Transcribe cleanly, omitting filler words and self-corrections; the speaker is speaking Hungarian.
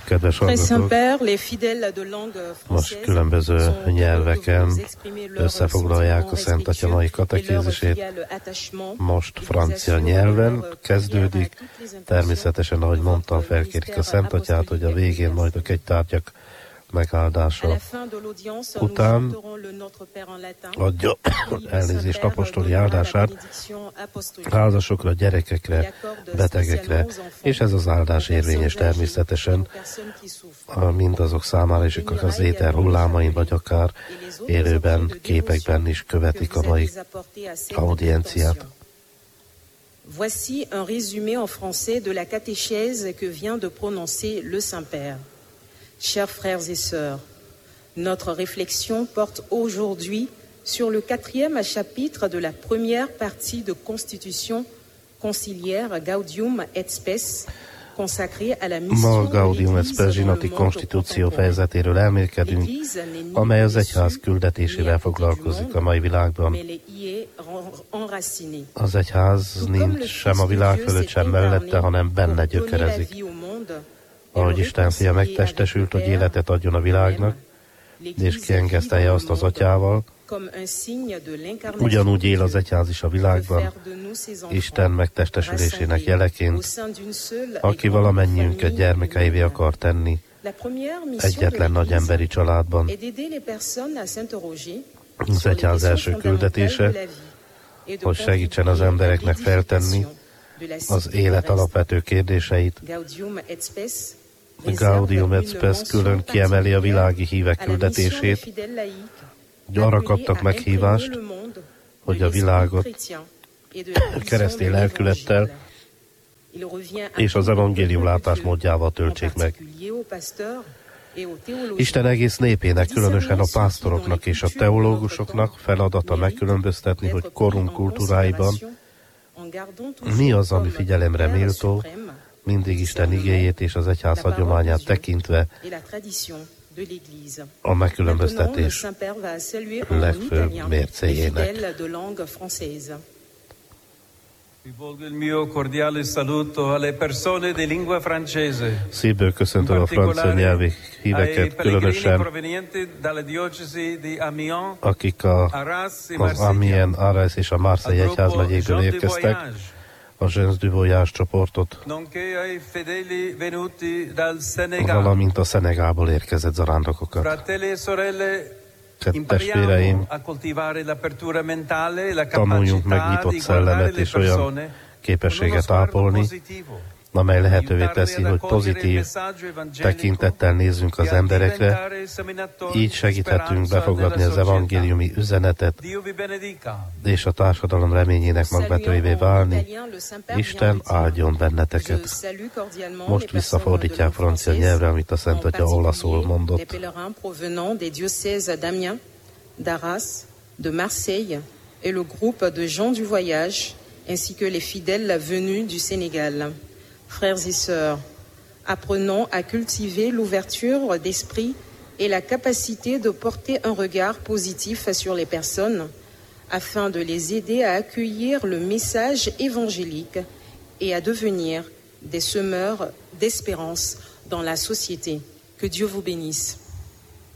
Kedves hallgatók, most különböző nyelveken összefoglalják a Szent Atya mai katekézisét. Most francia nyelven kezdődik. Természetesen, ahogy mondtam, felkérik a Szent Atyát, hogy a végén majd a kegytárgyak megáldása után adja elnézést apostoli áldását házasokra, gyerekekre, betegekre, és ez az áldás érvényes természetesen mindazok számára is, akik az éter hullámain, vagy akár élőben, képekben is követik a mai audienciát. Voici un résumé en français de la catéchèse que vient de prononcer le Saint-Père. Chers frères et sœurs, notre réflexion porte aujourd'hui sur le 4e chapitre de la première partie de Constitution conciliaire Gaudium et Spes, consacrée à la mission Ma Gaudium et Spes zsinati konstitúció fejezetéről elmélkedünk, amely az egyház küldetésével foglalkozik a mai világban. Az egyház nincs sem a világ fölött, sem mellette, hanem benne gyökerezik. Ahogy Isten fia megtestesült, hogy életet adjon a világnak, és kiengesztelje azt az atyával, ugyanúgy él az egyház is a világban, Isten megtestesülésének jeleként, aki valamennyiünket gyermekeivé akar tenni, egyetlen nagy emberi családban. Az egyház első küldetése, hogy segítsen az embereknek feltenni az élet alapvető kérdéseit. Gaudium et Spes külön kiemeli a világi hívek küldetését. Arra kaptak meghívást, hogy a világot keresztény lelkülettel és az evangélium látásmódjával töltsék meg. Isten egész népének, különösen a pásztoroknak és a teológusoknak feladata megkülönböztetni, hogy korunk kultúráiban mi az, ami figyelemre méltó, mindig Isten igéjét és az egyház hagyományát tekintve a megkülönböztetés legfőbb mércéjének. Szívből köszöntöm a francia nyelvi híveket, különösen akik az Amiens, Arras és a Marseille egyházmegyékből érkeztek, a Gens du Voyage csoportot, valamint a Szenegálból érkezett zarándokokat. Testvéreim, tanuljunk meg nyitott szellemet és olyan képességet ápolni, amely lehetővé teszi, hogy pozitív tekintettel nézzünk az emberekre, így segíthetünk befogadni az evangéliumi üzenetet, és a társadalom reményének magvetőivé válni. Isten áldjon benneteket. Most visszafordítják francia nyelvre, amit a Szent Atya olaszul mondott. De Marseille et le groupe de gens du voyage, ainsi que les fidèles venus du Sénégal. Frères et sœurs, apprenons à cultiver l'ouverture d'esprit et la capacité de porter un regard positif sur les personnes afin de les aider à accueillir le message évangélique et à devenir des semeurs d'espérance dans la société. Que Dieu vous bénisse.